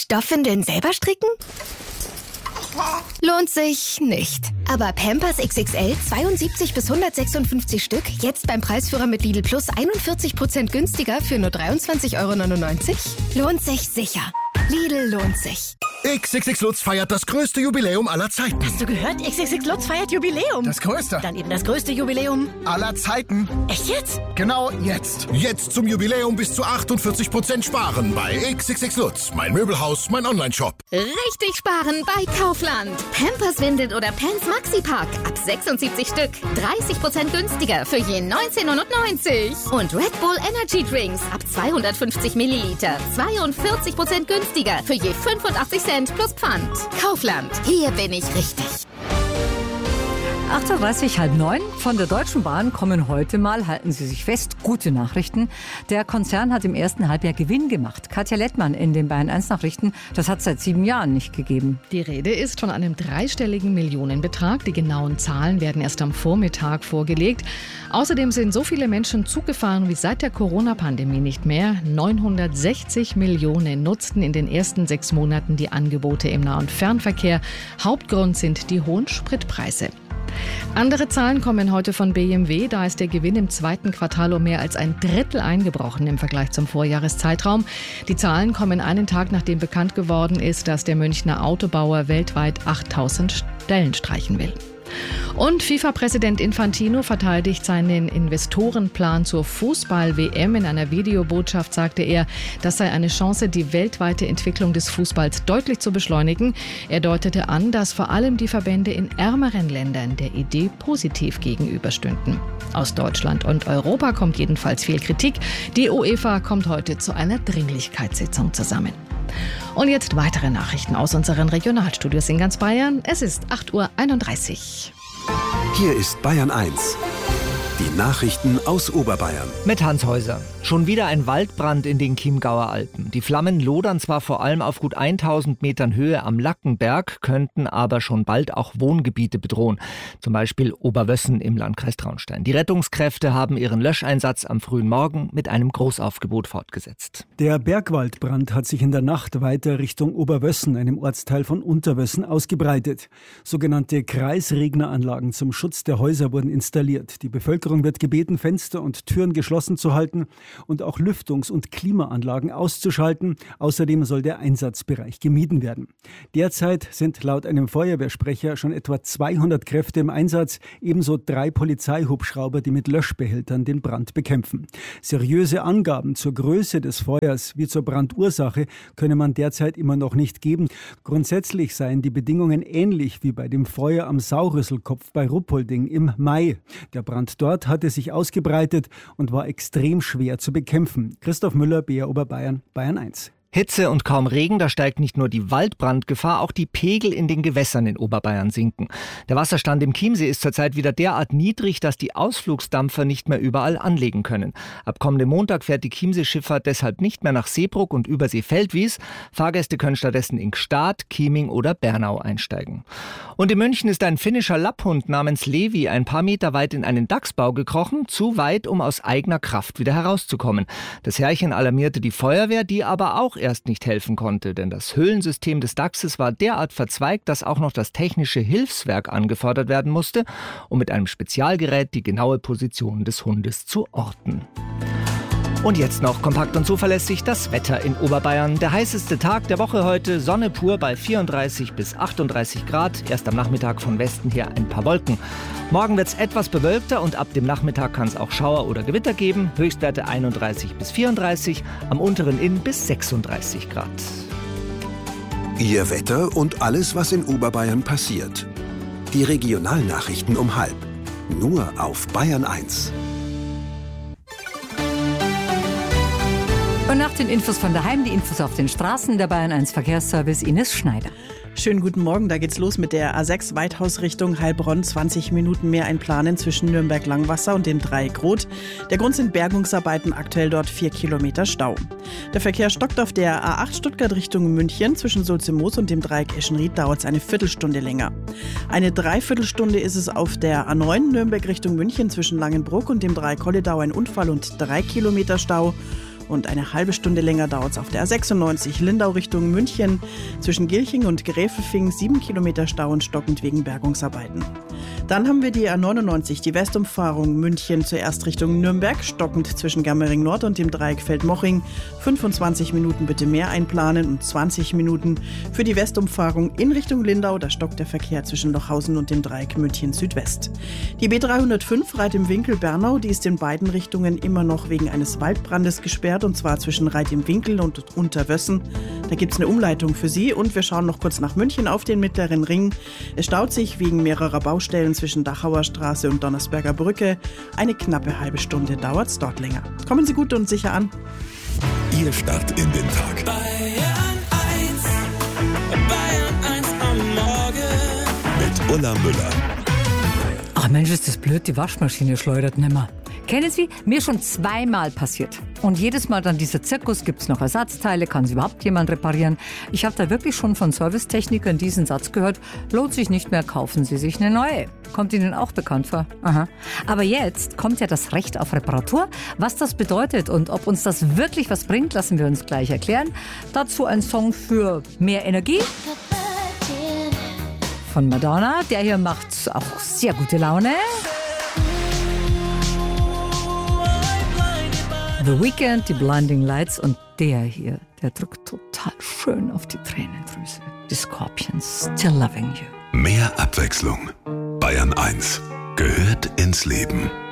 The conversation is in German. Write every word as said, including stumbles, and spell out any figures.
Stoffwindeln selber stricken? Lohnt sich nicht. Aber Pampers X X L zweiundsiebzig bis hundertsechsundfünfzig Stück, jetzt beim Preisführer mit Lidl Plus einundvierzig Prozent günstiger für nur dreiundzwanzig Euro neunundneunzig? Lohnt sich sicher. Lidl lohnt sich. X X X Lutz feiert das größte Jubiläum aller Zeiten. Hast du gehört? X X X Lutz feiert Jubiläum. Das größte. Dann eben das größte Jubiläum aller Zeiten. Echt jetzt? Genau jetzt. Jetzt zum Jubiläum bis zu achtundvierzig Prozent sparen bei X X X Lutz. Mein Möbelhaus, mein Onlineshop. Richtig sparen bei Kaufland. Pampers Windeln oder Pants Maxi Pack ab sechsundsiebzig Stück. dreißig Prozent günstiger für je neunzehn neunundneunzig. Und Red Bull Energy Drinks ab zweihundertfünfzig Milliliter. zweiundvierzig Prozent günstiger für je fünfundachtzig Cent plus Pfand. Kaufland. Hier bin ich richtig. acht Uhr dreißig, halb neun. Von der Deutschen Bahn kommen heute mal, halten Sie sich fest, gute Nachrichten. Der Konzern hat im ersten Halbjahr Gewinn gemacht. Katja Lettmann in den Bayern eins Nachrichten. Das hat es seit sieben Jahren nicht gegeben. Die Rede ist von einem dreistelligen Millionenbetrag. Die genauen Zahlen werden erst am Vormittag vorgelegt. Außerdem sind so viele Menschen Zug gefahren wie seit der Corona-Pandemie nicht mehr. neunhundertsechzig Millionen nutzten in den ersten sechs Monaten die Angebote im Nah- und Fernverkehr. Hauptgrund sind die hohen Spritpreise. Andere Zahlen kommen heute von B M W. Da ist der Gewinn im zweiten Quartal um mehr als ein Drittel eingebrochen im Vergleich zum Vorjahreszeitraum. Die Zahlen kommen einen Tag, nachdem bekannt geworden ist, dass der Münchner Autobauer weltweit achttausend Stellen streichen will. Und FIFA-Präsident Infantino verteidigt seinen Investorenplan zur Fußball-W M. In einer Videobotschaft sagte er, das sei eine Chance, die weltweite Entwicklung des Fußballs deutlich zu beschleunigen. Er deutete an, dass vor allem die Verbände in ärmeren Ländern der Idee positiv gegenüberstünden. Aus Deutschland und Europa kommt jedenfalls viel Kritik. Die UEFA kommt heute zu einer Dringlichkeitssitzung zusammen. Und jetzt weitere Nachrichten aus unseren Regionalstudios in ganz Bayern. Es ist acht Uhr einunddreißig. Hier ist Bayern eins. Die Nachrichten aus Oberbayern. Mit Hans Häuser. Schon wieder ein Waldbrand in den Chiemgauer Alpen. Die Flammen lodern zwar vor allem auf gut tausend Metern Höhe am Lackenberg, könnten aber schon bald auch Wohngebiete bedrohen. Zum Beispiel Oberwössen im Landkreis Traunstein. Die Rettungskräfte haben ihren Löscheinsatz am frühen Morgen mit einem Großaufgebot fortgesetzt. Der Bergwaldbrand hat sich in der Nacht weiter Richtung Oberwössen, einem Ortsteil von Unterwössen, ausgebreitet. Sogenannte Kreisregneranlagen zum Schutz der Häuser wurden installiert. Die Bevölkerung wird gebeten, Fenster und Türen geschlossen zu halten und auch Lüftungs- und Klimaanlagen auszuschalten. Außerdem soll der Einsatzbereich gemieden werden. Derzeit sind laut einem Feuerwehrsprecher schon etwa zweihundert Kräfte im Einsatz, ebenso drei Polizeihubschrauber, die mit Löschbehältern den Brand bekämpfen. Seriöse Angaben zur Größe des Feuers wie zur Brandursache könne man derzeit immer noch nicht geben. Grundsätzlich seien die Bedingungen ähnlich wie bei dem Feuer am Saurüsselkopf bei Ruppolding im Mai. Der Brand dort hatte sich ausgebreitet und war extrem schwer zu bekämpfen. Christoph Müller, B R Oberbayern, Bayern eins. Hitze und kaum Regen, da steigt nicht nur die Waldbrandgefahr, auch die Pegel in den Gewässern in Oberbayern sinken. Der Wasserstand im Chiemsee ist zurzeit wieder derart niedrig, dass die Ausflugsdampfer nicht mehr überall anlegen können. Ab kommendem Montag fährt die Chiemsee-Schifffahrt deshalb nicht mehr nach Seebrugg und Übersee-Feldwies. Fahrgäste können stattdessen in Gstaad, Chieming oder Bernau einsteigen. Und in München ist ein finnischer Lapphund namens Levi ein paar Meter weit in einen Dachsbau gekrochen, zu weit, um aus eigener Kraft wieder herauszukommen. Das Herrchen alarmierte die Feuerwehr, die aber auch erst nicht helfen konnte, denn das Höhlensystem des Dachses war derart verzweigt, dass auch noch das technische Hilfswerk angefordert werden musste, um mit einem Spezialgerät die genaue Position des Hundes zu orten. Und jetzt noch kompakt und zuverlässig das Wetter in Oberbayern. Der heißeste Tag der Woche heute, Sonne pur bei vierunddreißig bis achtunddreißig Grad. Erst am Nachmittag von Westen her ein paar Wolken. Morgen wird es etwas bewölkter und ab dem Nachmittag kann es auch Schauer oder Gewitter geben. Höchstwerte einunddreißig bis vierunddreißig, am unteren Inn bis sechsunddreißig Grad. Ihr Wetter und alles, was in Oberbayern passiert. Die Regionalnachrichten um halb. Nur auf Bayern eins. Und nach den Infos von daheim, die Infos auf den Straßen, der Bayern eins Verkehrsservice Ines Schneider. Schönen guten Morgen, da geht's los mit der A sechs Weithaus Richtung Heilbronn. zwanzig Minuten mehr einplanen zwischen Nürnberg-Langwasser und dem Dreieck Rot. Der Grund sind Bergungsarbeiten, aktuell dort vier Kilometer Stau. Der Verkehr stockt auf der A acht Stuttgart Richtung München. Zwischen Sulze-Moos und dem Dreieck Eschenried dauert es eine Viertelstunde länger. Eine Dreiviertelstunde ist es auf der A neun Nürnberg Richtung München zwischen Langenbruck und dem Dreieck Holledau ein Unfall und drei Kilometer Stau. Und eine halbe Stunde länger dauert es auf der A sechsundneunzig Lindau Richtung München. Zwischen Gilching und Gräfelfing sieben Kilometer Stau und stockend wegen Bergungsarbeiten. Dann haben wir die A neunundneunzig, die Westumfahrung München zuerst Richtung Nürnberg, stockend zwischen Germering Nord und dem Dreieck Feldmoching. fünfundzwanzig Minuten bitte mehr einplanen und zwanzig Minuten für die Westumfahrung in Richtung Lindau. Da stockt der Verkehr zwischen Lochhausen und dem Dreieck München Südwest. Die B dreihundertfünf Reit im Winkel Bernau, die ist in beiden Richtungen immer noch wegen eines Waldbrandes gesperrt, und zwar zwischen Reit im Winkel und Unterwössen. Da gibt es eine Umleitung für Sie, und wir schauen noch kurz nach München auf den Mittleren Ring. Es staut sich wegen mehrerer Baustellen zwischen Dachauer Straße und Donnersberger Brücke. Eine knappe halbe Stunde dauert es dort länger. Kommen Sie gut und sicher an. Ihr Start in den Tag. Bayern eins, Bayern eins am Morgen. Mit Ulla Müller. Ach Mensch, ist das blöd, die Waschmaschine schleudert nimmer. Kennen Sie? Mir schon zweimal passiert. Und jedes Mal dann dieser Zirkus, gibt's noch Ersatzteile, kann sie überhaupt jemand reparieren? Ich habe da wirklich schon von Servicetechnikern diesen Satz gehört: lohnt sich nicht mehr, kaufen Sie sich eine neue. Kommt Ihnen auch bekannt vor? Aha. Aber jetzt kommt ja das Recht auf Reparatur. Was das bedeutet und ob uns das wirklich was bringt, lassen wir uns gleich erklären. Dazu ein Song für mehr Energie von Madonna. Der hier macht auch sehr gute Laune. The Weeknd, die Blinding Lights, und der hier, der drückt total schön auf die Tränendrüse. Die Scorpions, Still Loving You. Mehr Abwechslung. Bayern eins gehört ins Leben.